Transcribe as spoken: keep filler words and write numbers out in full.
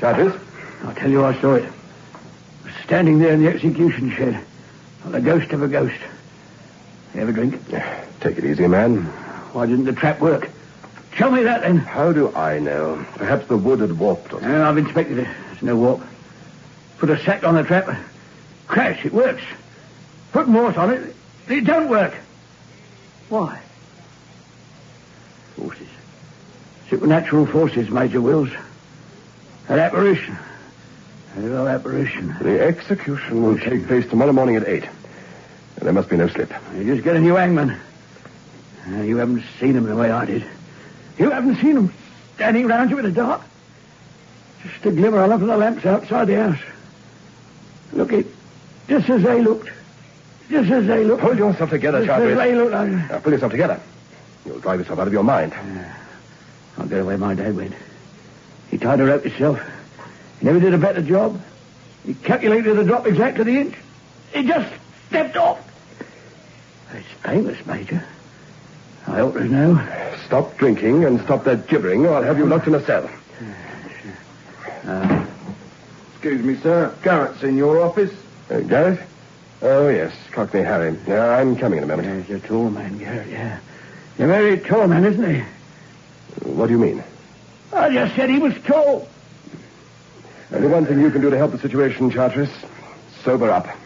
Charteris? I'll tell you I saw it. It was standing there in the execution shed. Like the ghost of a ghost. You have a drink? Take it easy, man. Why didn't the trap work? Show me that, then. How do I know? Perhaps the wood had warped or something. Uh, I've inspected it. There's no warp. Put a sack on the trap. Crash, it works. Put morse on it. It don't work. Why? Forces. Supernatural forces, Major Wills. An apparition. A little apparition. The execution will take place tomorrow morning at eight. There must be no slip. You just get a new hangman. Uh, you haven't seen him the way I did. You haven't seen him standing round you in the dark. Just a glimmer on of the lamps outside the house. Look it. Just as they looked. Just as they looked. Hold yourself together, Charteris. Just as they looked. I... Now, pull yourself together. You'll drive yourself out of your mind. Uh, I'll get away my dad went. He tied a rope himself. He never did a better job. He calculated the drop exact to the inch. He just stepped off. It's painless, Major. I ought to know. Stop drinking and stop that gibbering, or I'll have you locked in a cell. Uh, Excuse me, sir. Garrett's in your office. Uh, Garrett? Oh, yes. Cockney Harry. Yeah, I'm coming in a minute. yeah, he's a tall man, Garrett, yeah. He's a very tall man, isn't he? What do you mean? I just said he was tall. Only one thing you can do to help the situation, Charteris. Sober up.